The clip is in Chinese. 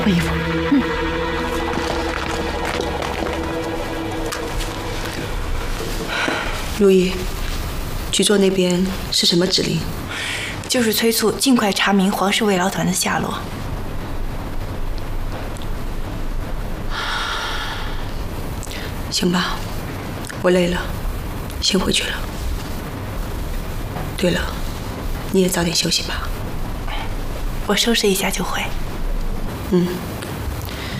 换衣服。 如意，局座那边是什么指令？ 就是催促尽快查明皇室慰劳团的下落。 行吧，我累了，先回去了。对了，你也早点休息吧。 我收拾一下就回。 嗯。